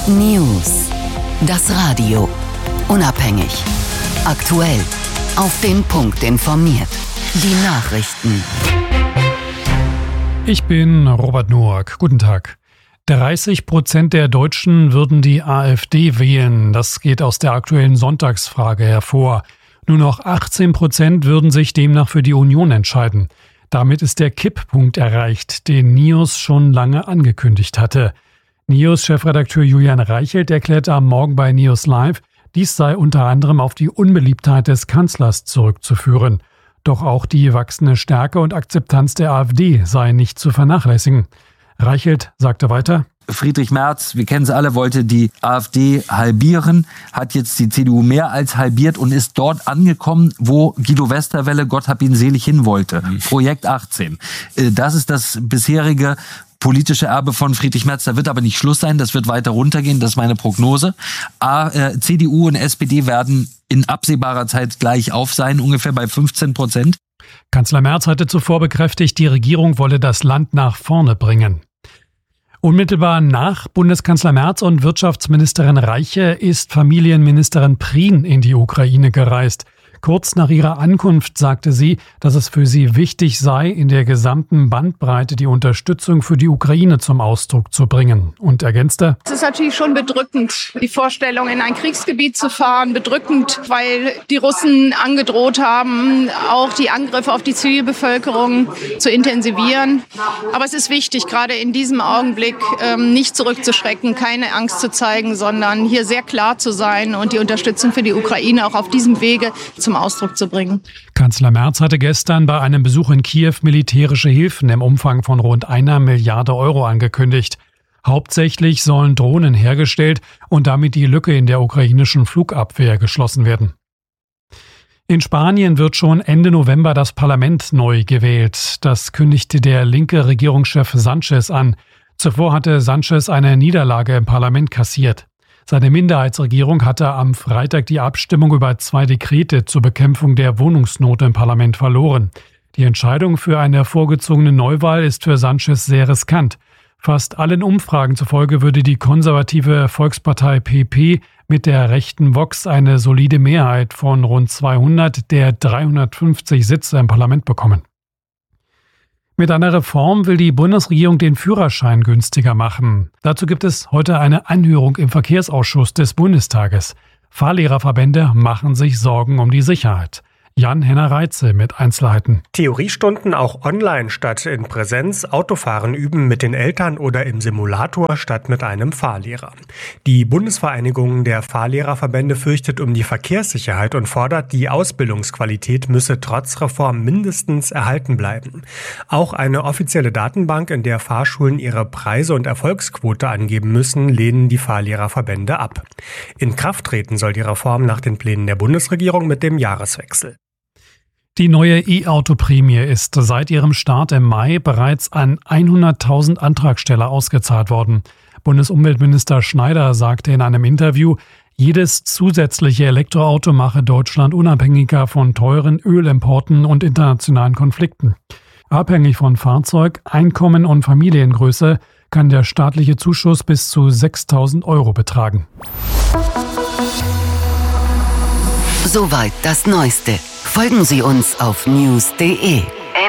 News. Das Radio. Unabhängig. Aktuell. Auf den Punkt informiert. Die Nachrichten. Ich bin Robert Noack. Guten Tag. 30% der Deutschen würden die AfD wählen. Das geht aus der aktuellen Sonntagsfrage hervor. Nur noch 18% würden sich demnach für die Union entscheiden. Damit ist der Kipppunkt erreicht, den NIOS schon lange angekündigt hatte. NIOS-Chefredakteur Julian Reichelt erklärte am Morgen bei NIOS Live, dies sei unter anderem auf die Unbeliebtheit des Kanzlers zurückzuführen. Doch auch die wachsende Stärke und Akzeptanz der AfD sei nicht zu vernachlässigen. Reichelt sagte weiter: Friedrich Merz, wir kennen sie alle, wollte die AfD halbieren, hat jetzt die CDU mehr als halbiert und ist dort angekommen, wo Guido Westerwelle, Gott hab ihn selig, hin wollte. Projekt 18. Das ist das bisherige politische Erbe von Friedrich Merz. Da wird aber nicht Schluss sein, das wird weiter runtergehen, das ist meine Prognose. CDU und SPD werden in absehbarer Zeit gleich auf sein, ungefähr bei 15%. Kanzler Merz hatte zuvor bekräftigt, die Regierung wolle das Land nach vorne bringen. Unmittelbar nach Bundeskanzler Merz und Wirtschaftsministerin Reiche ist Familienministerin Prien in die Ukraine gereist. Kurz nach ihrer Ankunft sagte sie, dass es für sie wichtig sei, in der gesamten Bandbreite die Unterstützung für die Ukraine zum Ausdruck zu bringen. Und ergänzte: Es ist natürlich schon bedrückend, die Vorstellung, in ein Kriegsgebiet zu fahren. Bedrückend, weil die Russen angedroht haben, auch die Angriffe auf die Zivilbevölkerung zu intensivieren. Aber es ist wichtig, gerade in diesem Augenblick nicht zurückzuschrecken, keine Angst zu zeigen, sondern hier sehr klar zu sein und die Unterstützung für die Ukraine auch auf diesem Wege zum Ausdruck zu bringen. Kanzler Merz hatte gestern bei einem Besuch in Kiew militärische Hilfen im Umfang von rund 1 Milliarde Euro angekündigt. Hauptsächlich sollen Drohnen hergestellt und damit die Lücke in der ukrainischen Flugabwehr geschlossen werden. In Spanien wird schon Ende November das Parlament neu gewählt. Das kündigte der linke Regierungschef Sánchez an. Zuvor hatte Sánchez eine Niederlage im Parlament kassiert. Seine Minderheitsregierung hatte am Freitag die Abstimmung über 2 Dekrete zur Bekämpfung der Wohnungsnot im Parlament verloren. Die Entscheidung für eine vorgezogene Neuwahl ist für Sánchez sehr riskant. Fast allen Umfragen zufolge würde die konservative Volkspartei PP mit der rechten Vox eine solide Mehrheit von rund 200 der 350 Sitze im Parlament bekommen. Mit einer Reform will die Bundesregierung den Führerschein günstiger machen. Dazu gibt es heute eine Anhörung im Verkehrsausschuss des Bundestages. Fahrlehrerverbände machen sich Sorgen um die Sicherheit. Jan-Henner Reitze mit Einzelheiten. Theoriestunden auch online statt in Präsenz, Autofahren üben mit den Eltern oder im Simulator statt mit einem Fahrlehrer. Die Bundesvereinigung der Fahrlehrerverbände fürchtet um die Verkehrssicherheit und fordert, die Ausbildungsqualität müsse trotz Reform mindestens erhalten bleiben. Auch eine offizielle Datenbank, in der Fahrschulen ihre Preise und Erfolgsquote angeben müssen, lehnen die Fahrlehrerverbände ab. In Kraft treten soll die Reform nach den Plänen der Bundesregierung mit dem Jahreswechsel. Die neue E-Auto-Prämie ist seit ihrem Start im Mai bereits an 100.000 Antragsteller ausgezahlt worden. Bundesumweltminister Schneider sagte in einem Interview, jedes zusätzliche Elektroauto mache Deutschland unabhängiger von teuren Ölimporten und internationalen Konflikten. Abhängig von Fahrzeug, Einkommen und Familiengröße kann der staatliche Zuschuss bis zu 6.000 Euro betragen. Soweit das Neueste. Folgen Sie uns auf news.de. news.de.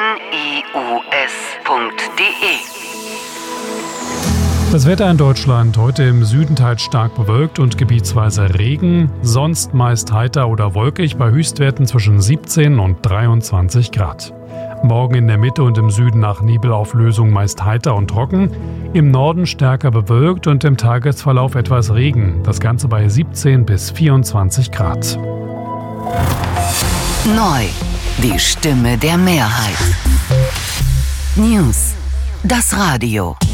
Das Wetter in Deutschland: heute im Süden teils stark bewölkt und gebietsweise Regen, sonst meist heiter oder wolkig bei Höchstwerten zwischen 17 und 23 Grad. Morgen in der Mitte und im Süden nach Nebelauflösung meist heiter und trocken, im Norden stärker bewölkt und im Tagesverlauf etwas Regen, das Ganze bei 17 bis 24 Grad. Neu. Die Stimme der Mehrheit. News. Das Radio.